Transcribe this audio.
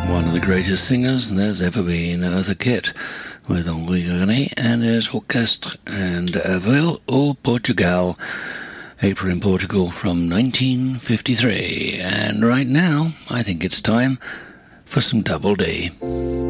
One of the greatest singers there's ever been, Eartha Kitt, with Henri René and his orchestre, and Avril au Portugal, April in Portugal from 1953. And right now, I think it's time for some Double D.